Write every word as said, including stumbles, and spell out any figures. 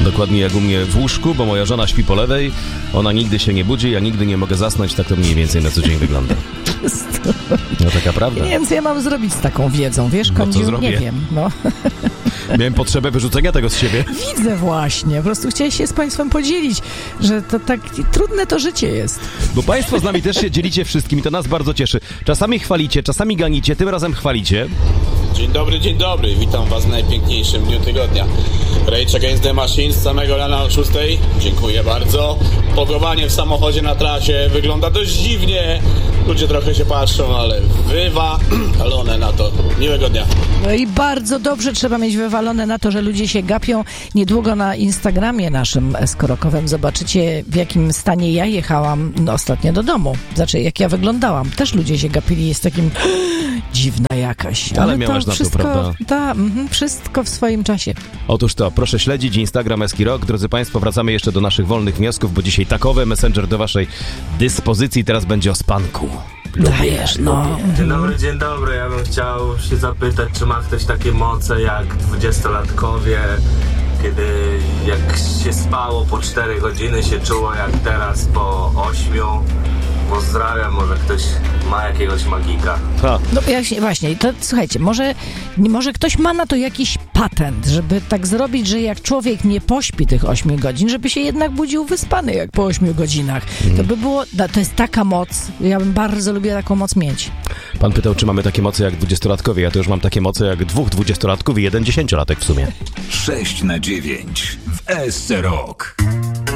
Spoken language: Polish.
Dokładnie jak u mnie w łóżku, bo moja żona śpi po lewej, ona nigdy się nie budzi, ja nigdy nie mogę zasnąć, tak to mniej więcej na co dzień wygląda. No taka prawda. Nie wiem, co ja mam zrobić z taką wiedzą, wiesz, Kądziu? No, nie wiem, no. Miałem potrzebę wyrzucenia tego z siebie. Widzę właśnie, po prostu chciałem się z państwem podzielić, że to tak trudne to życie jest. Bo państwo z nami też się dzielicie wszystkim i to nas bardzo cieszy. Czasami chwalicie, czasami ganicie, tym razem chwalicie. Dzień dobry, dzień dobry, witam was w najpiękniejszym dniu tygodnia. Rage Against the Machine z samego rana o szóstej. Dziękuję bardzo. Pogowanie w samochodzie na trasie wygląda dość dziwnie. Ludzie trochę się patrzą, ale wywalone na to. Miłego dnia. No i bardzo dobrze trzeba mieć wywalone na to, że ludzie się gapią. Niedługo na Instagramie naszym eskorokowym zobaczycie, w jakim stanie ja jechałam no, ostatnio do domu. Znaczy, jak ja wyglądałam. Też ludzie się gapili, jest takim dziwna jakaś. Ale, Ale miałaś to na wszystko, to, prawda? Ta, mm, wszystko w swoim czasie. Otóż to, proszę śledzić Instagram Eski Rock. Drodzy Państwo, wracamy jeszcze do naszych wolnych wniosków, bo dzisiaj takowy messenger do waszej dyspozycji. Teraz będzie o spanku. Dajesz, no. Dzień dobry, dzień dobry. Ja bym chciał się zapytać, czy ma ktoś takie moce jak dwudziestolatkowie, kiedy jak się spało po cztery godziny, się czuło jak teraz po ośmiu. Pozdrawiam, może ktoś ma jakiegoś magika. Ha. No właśnie, właśnie. To, słuchajcie, może, może ktoś ma na to jakiś patent, żeby tak zrobić, że jak człowiek nie pośpi tych ośmiu godzin, żeby się jednak budził wyspany jak po ośmiu godzinach. Mm. To by było, to jest taka moc. Ja bym bardzo lubiła taką moc mieć. Pan pytał, czy mamy takie moce jak dwudziestolatkowie. Ja to już mam takie moce jak dwóch dwudziestolatków i jeden dziesięciolatek w sumie. sześć na dziewięć w S C Rock.